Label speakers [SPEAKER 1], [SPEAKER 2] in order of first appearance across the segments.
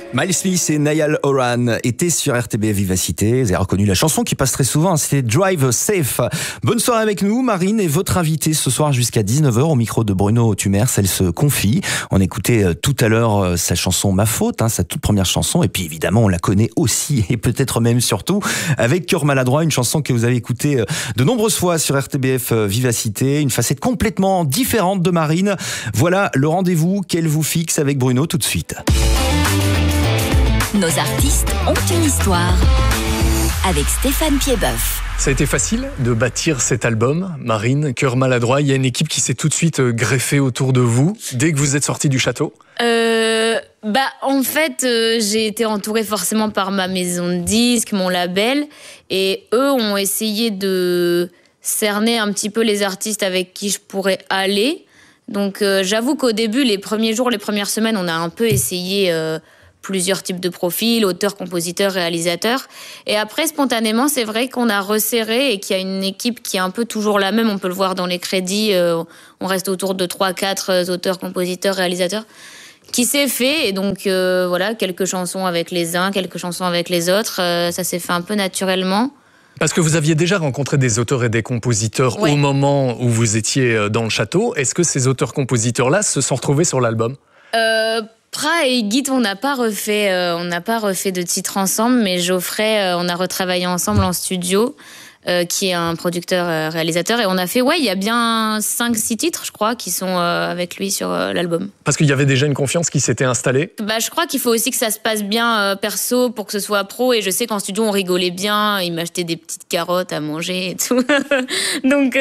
[SPEAKER 1] Miles Smith et Niall Horan étaient sur RTBF Vivacité. Vous avez reconnu la chanson qui passe très souvent, c'était Drive Safe. Bonne soirée avec nous, Marine est votre invitée ce soir jusqu'à 19h au micro de Bruno Tumers. Elle se confie. On écoutait tout à l'heure sa chanson Ma Faute, sa toute première chanson. Et puis évidemment, on la connaît aussi et peut-être même surtout avec Cœur Maladroit, une chanson que vous avez écoutée de nombreuses fois sur RTBF Vivacité. Une facette complètement différente de Marine. Voilà le rendez-vous qu'elle vous fixe avec Bruno tout de suite.
[SPEAKER 2] Nos artistes ont une histoire avec Stéphane Piedboeuf.
[SPEAKER 3] Ça a été facile de bâtir cet album, Marine, Cœur Maladroit. Il y a une équipe qui s'est tout de suite greffée autour de vous dès que vous êtes sortie du château.
[SPEAKER 4] En fait, j'ai été entourée forcément par ma maison de disques, mon label, et eux ont essayé de cerner un petit peu les artistes avec qui je pourrais aller. Donc j'avoue qu'au début, les premiers jours, les premières semaines, on a un peu essayé plusieurs types de profils, auteurs, compositeurs, réalisateurs. Et après, spontanément, c'est vrai qu'on a resserré et qu'il y a une équipe qui est un peu toujours la même. On peut le voir dans les crédits. On reste autour de 3-4 auteurs, compositeurs, réalisateurs qui s'est fait. Et donc, voilà, quelques chansons avec les uns, quelques chansons avec les autres. Ça s'est fait un peu naturellement.
[SPEAKER 3] Parce que vous aviez déjà rencontré des auteurs et des compositeurs au moment où vous étiez dans le château. Est-ce que ces auteurs-compositeurs-là se sont retrouvés sur l'album ?
[SPEAKER 4] Pra et Git, on n'a pas refait de titres ensemble, mais Geoffrey, on a retravaillé ensemble en studio, qui est un producteur réalisateur, et on a fait, il y a bien 5-6 titres, je crois, qui sont avec lui sur l'album.
[SPEAKER 3] Parce qu'il y avait déjà une confiance qui s'était installée.
[SPEAKER 4] Je crois qu'il faut aussi que ça se passe bien perso pour que ce soit pro, et je sais qu'en studio on rigolait bien, il m'achetait des petites carottes à manger et tout. Donc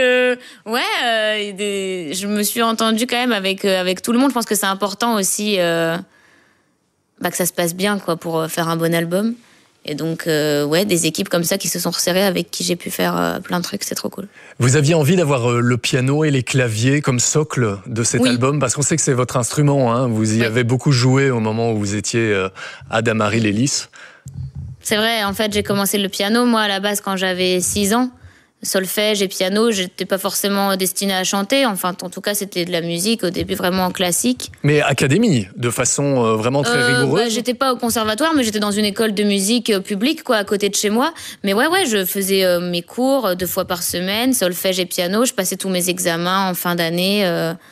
[SPEAKER 4] je me suis entendue quand même avec tout le monde. Je pense que c'est important aussi que ça se passe bien pour faire un bon album. Et donc, des équipes comme ça qui se sont resserrées, avec qui j'ai pu faire plein de trucs, c'est trop cool.
[SPEAKER 3] Vous aviez envie d'avoir le piano et les claviers comme socle de cet album, parce qu'on sait que c'est votre instrument, vous y avez beaucoup joué au moment où vous étiez à Damary-les-Lys.
[SPEAKER 4] C'est vrai, en fait, j'ai commencé le piano, moi, à la base, quand j'avais 6 ans. Solfège et piano, j'étais pas forcément destinée à chanter. Enfin, en tout cas, c'était de la musique au début vraiment classique.
[SPEAKER 3] Mais académie, de façon vraiment très rigoureuse.
[SPEAKER 4] J'étais pas au conservatoire, mais j'étais dans une école de musique publique, à côté de chez moi. Mais je faisais mes cours 2 fois par semaine, solfège et piano. Je passais tous mes examens en fin d'année.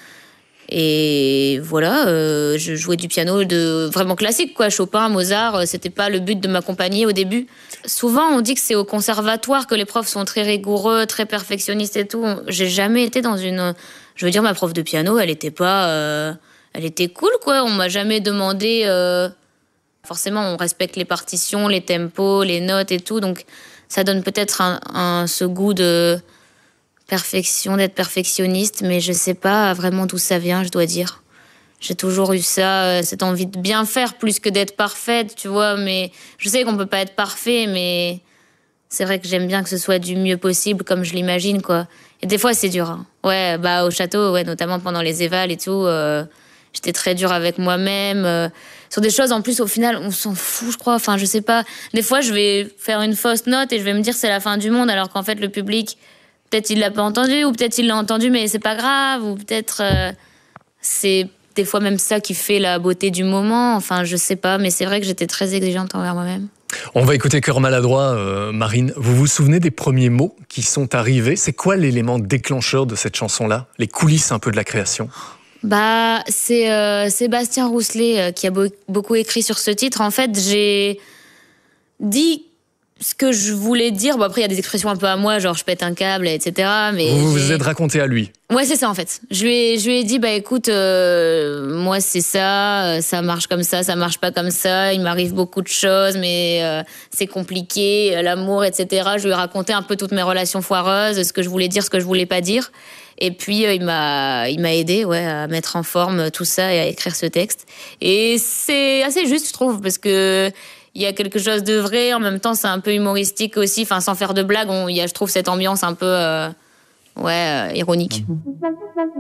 [SPEAKER 4] Et voilà, je jouais du piano vraiment classique, Chopin, Mozart. C'était pas le but de m'accompagner au début. Souvent, on dit que c'est au conservatoire que les profs sont très rigoureux, très perfectionnistes et tout. J'ai jamais été dans une... Je veux dire, ma prof de piano, elle était pas... Elle était cool, On m'a jamais demandé... Forcément, on respecte les partitions, les tempos, les notes et tout. Donc, ça donne peut-être ce goût de... perfection, d'être perfectionniste, mais je sais pas vraiment d'où ça vient, je dois dire. J'ai toujours eu ça, cette envie de bien faire plus que d'être parfaite, tu vois, mais je sais qu'on peut pas être parfait, mais c'est vrai que j'aime bien que ce soit du mieux possible, comme je l'imagine, Et des fois, c'est dur, au château, notamment pendant les évals et tout, j'étais très dure avec moi-même, sur des choses, en plus, au final, on s'en fout, je crois, enfin, je sais pas. Des fois, je vais faire une fausse note et je vais me dire c'est la fin du monde, alors qu'en fait, le public... Peut-être il l'a pas entendu, ou peut-être il l'a entendu, mais c'est pas grave, ou peut-être c'est des fois même ça qui fait la beauté du moment. Enfin, je sais pas, mais c'est vrai que j'étais très exigeante envers moi-même.
[SPEAKER 3] On va écouter Cœur Maladroit, Marine. Vous vous souvenez des premiers mots qui sont arrivés ? C'est quoi l'élément déclencheur de cette chanson-là ? Les coulisses un peu de la création ?
[SPEAKER 4] C'est Sébastien Rousselet qui a beaucoup écrit sur ce titre. En fait, j'ai dit ce que je voulais dire. Après, il y a des expressions un peu à moi, genre je pète un câble, etc. Mais
[SPEAKER 3] vous vous êtes raconté à lui.
[SPEAKER 4] Ouais, c'est ça en fait. Je lui ai dit, écoute, moi c'est ça marche comme ça marche pas comme ça, il m'arrive beaucoup de choses, mais c'est compliqué, l'amour, etc. Je lui ai raconté un peu toutes mes relations foireuses, ce que je voulais dire, ce que je voulais pas dire. Et puis, il m'a aidé à mettre en forme tout ça et à écrire ce texte. Et c'est assez juste, je trouve, parce que il y a quelque chose de vrai, en même temps c'est un peu humoristique aussi, sans faire de blagues, il y a, je trouve, cette ambiance un peu ironique.